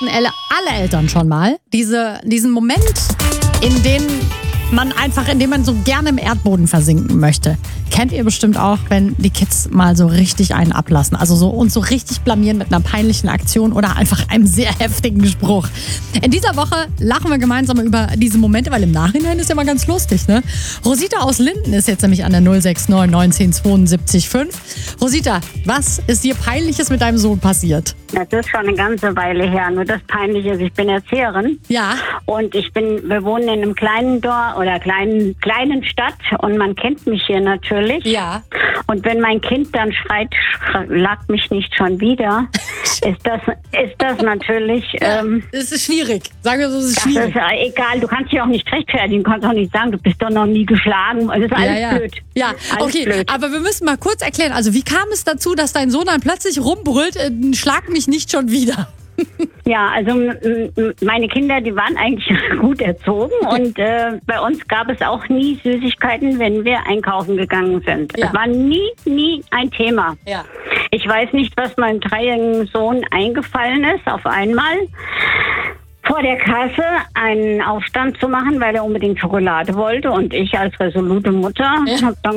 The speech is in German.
hatten alle Eltern schon mal. Diesen Moment, in dem man so gerne im Erdboden versinken möchte. Kennt ihr bestimmt auch, wenn die Kids mal so richtig einen ablassen. Also uns so richtig blamieren mit einer peinlichen Aktion oder einfach einem sehr heftigen Spruch. In dieser Woche lachen wir gemeinsam über diese Momente, weil im Nachhinein ist ja mal ganz lustig, ne? Rosita aus Linden ist jetzt nämlich an der 069 19 72 5. Rosita, was ist dir Peinliches mit deinem Sohn passiert? Das ist schon eine ganze Weile her. Nur das Peinliche ist, ich bin Erzieherin. Ja. Und wir wohnen in einem kleinen Dorf oder kleinen Stadt und man kennt mich hier natürlich. Ja. Und wenn mein Kind dann schreit, schlag mich nicht schon wieder, ist das natürlich... Es ist schwierig. Sagen wir so, es ist schwierig. Das ist egal, du kannst dich auch nicht rechtfertigen. Du kannst auch nicht sagen, du bist doch noch nie geschlagen. Das ist alles blöd. Ja, alles okay, blöd. Aber wir müssen mal kurz erklären. Also wie kam es dazu, dass dein Sohn dann plötzlich rumbrüllt, schlag mich nicht schon wieder? Ja, also meine Kinder, die waren eigentlich gut erzogen und bei uns gab es auch nie Süßigkeiten, wenn wir einkaufen gegangen sind. Ja. Es war nie ein Thema. Ja. Ich weiß nicht, was meinem 3-jährigen Sohn eingefallen ist, auf einmal vor der Kasse einen Aufstand zu machen, weil er unbedingt Schokolade wollte und ich als resolute Mutter habe dann